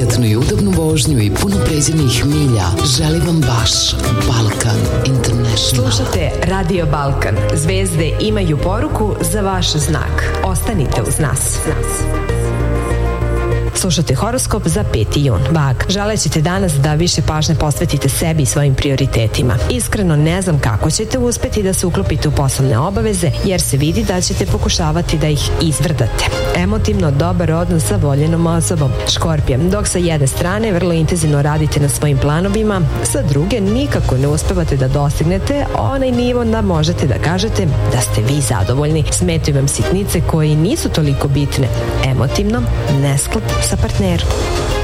I udobnu vožnju i puno pređenih milja želi vam vaš Balkan International. Slušate Radio Balkan. Zvezde imaju poruku za vaš znak. Ostanite uz nas. Slušate horoskop za 5. jun. Vag. Želećete danas da više pažnje posvetite sebi i svojim prioritetima. Iskreno ne znam kako ćete uspeti da se uklopite u poslovne obaveze, jer se vidi da ćete pokušavati da ih izvrdate. Emotivno dobar odnos sa voljenom osobom. Škorpije. Dok sa jedne strane vrlo intenzivno radite na svojim planovima, sa druge nikako ne uspevate da dostignete onaj nivo da možete da kažete da ste vi zadovoljni. Smetaju vam sitnice koje nisu toliko bitne. Emotivno nesklad sa partnerom.